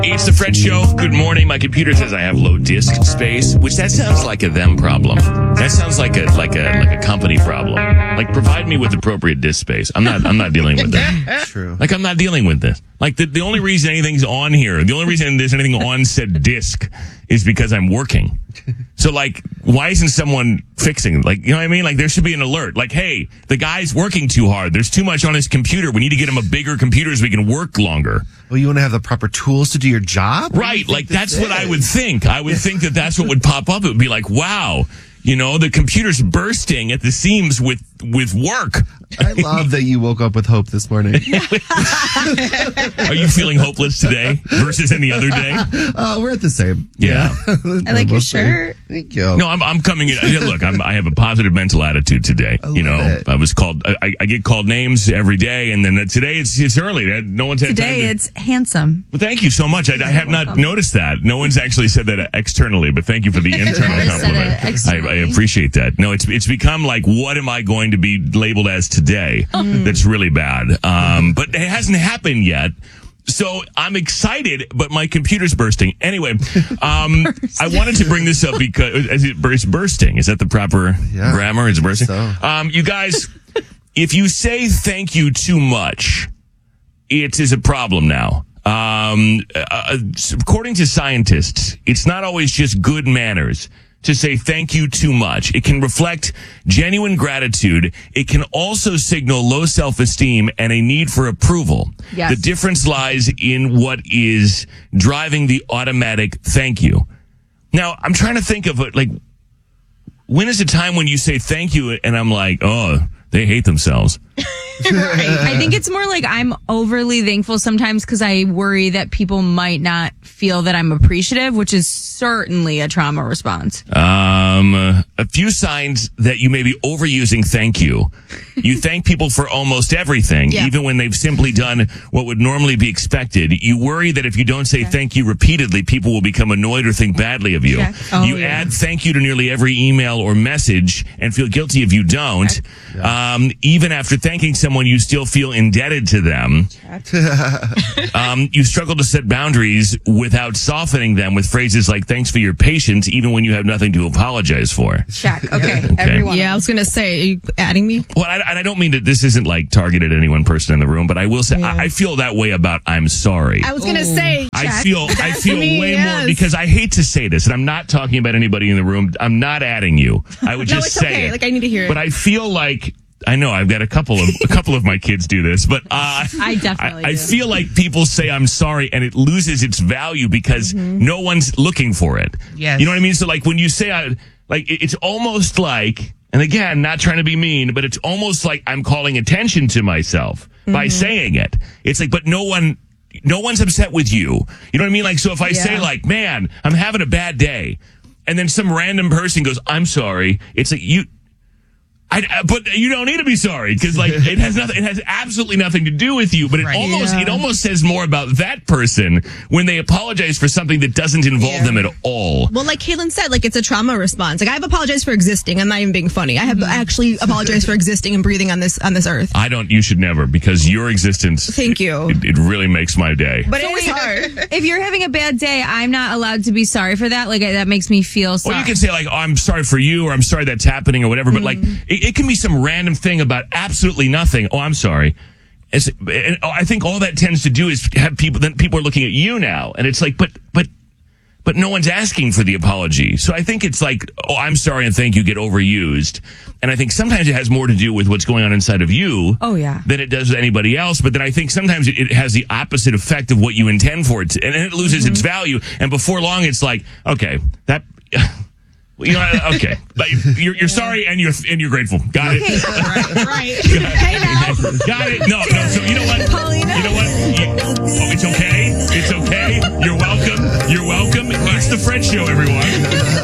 It's the Fred Show. Good morning. My computer says I have low disk space, which that sounds like a them problem. That sounds like a company problem. Like, provide me with appropriate disk space. I'm not dealing with that. True. Like, I'm not dealing with this. Like, the only reason anything's on here, the only reason there's anything on said disk is because I'm working. So, like, why isn't someone fixing? Like, you know what I mean? Like, there should be an alert. Like, hey, the guy's working too hard. There's too much on his computer. We need to get him a bigger computer so we can work longer. Well, you want to have the proper tools to do your job? Right. Like, that's what I would think. I would think that that's what would pop up. It would be like, wow, you know, the computer's bursting at the seams with work. I love that you woke up with hope this morning. Are you feeling hopeless today versus any other day? We're at the same. Yeah. I like your shirt. Thank you. No, I'm coming in. Yeah, look, I have a positive mental attitude today. You know, it. I was called. I get called names every day, and then today it's early. No one's had Today time to, it's handsome. Well, thank you so much. I have not noticed that. No one's actually said that externally, but thank you for the internal I said it compliment. I externally. appreciate that. No, it's become like, what am I going to be labeled as today? That's really bad. But it hasn't happened yet. So I'm excited, but my computer's bursting. Anyway, I wanted to bring this up because it's bursting. Is that the proper grammar? It's bursting. So. You guys, if you say thank you too much, it is a problem now. According to scientists, it's not always just good manners to say thank you too much. It can reflect genuine gratitude. It can also signal low self-esteem and a need for approval. Yes. The difference lies in what is driving the automatic thank you. Now, I'm trying to think of it, like, when is a time when you say thank you and I'm like, oh, they hate themselves? I think it's more like I'm overly thankful sometimes because I worry that people might not feel that I'm appreciative, which is certainly a trauma response. A few signs that you may be overusing thank you. You thank people for almost everything, even when they've simply done what would normally be expected. You worry that if you don't say thank you repeatedly, people will become annoyed or think badly of you. You add thank you to nearly every email or message and feel guilty if you don't. Even after thanking someone, you still feel indebted to them. You struggle to set boundaries without softening them with phrases like thanks for your patience, even when you have nothing to apologize for. Check. Okay. Everyone. Yeah, I was going to say, are you adding me? Well, I don't mean that this isn't like targeted at any one person in the room, but I will say I feel that way about I'm sorry. I was going to say, I feel me, way yes. more because I hate to say this, and I'm not talking about anybody in the room. I'm not adding you. I would just it's say okay. it. Like, I need to hear it. But I feel like I know I've got a couple of my kids do this, but I definitely I do. feel like people say I'm sorry and it loses its value because no one's looking for it. Yes. You know what I mean? So like when you say it's almost like, and again, not trying to be mean, but it's almost like I'm calling attention to myself by saying it. It's like, but no one's upset with you. You know what I mean? Like, so if I say like, man, I'm having a bad day, and then some random person goes, I'm sorry. It's like but you don't need to be sorry because like it has absolutely nothing to do with you. But it almost says more about that person when they apologize for something that doesn't involve them at all. well, like Caitlin said, like it's a trauma response. Like I've apologized for existing. I'm not even being funny. I have actually apologized for existing and breathing on this earth. I don't. You should never because your existence. Thank you. It really makes my day. But it is hard. If you're having a bad day, I'm not allowed to be sorry for that. Like that makes me feel sorry. Well, you can say like, oh, I'm sorry for you, or I'm sorry that's happening, or whatever. But like, it can be some random thing about absolutely nothing. Oh, I'm sorry. And I think all that tends to do is have people are looking at you now, and it's like, but no one's asking for the apology. So I think it's like, oh, I'm sorry and thank you get overused. And I think sometimes it has more to do with what's going on inside of you. Oh, yeah. Than it does with anybody else. But then I think sometimes it has the opposite effect of what you intend for it to, and it loses its value. And before long, it's like, okay, that. You know, okay. You're sorry and you're grateful. Got it. Right. Hey now. Got it. No. So you know what? Paulina. You know what? It's okay. It's okay. You're welcome. It's the Fred Show, everyone.